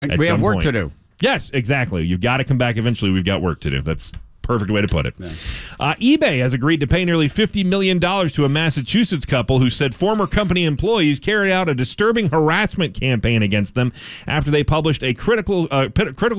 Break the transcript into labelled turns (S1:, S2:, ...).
S1: We have work to do.
S2: Yes, exactly. You've got to come back eventually. We've got work to do. That's perfect way to put it. Yeah. eBay has agreed to pay nearly $50 million to a Massachusetts couple who said former company employees carried out a disturbing harassment campaign against them after they published a critical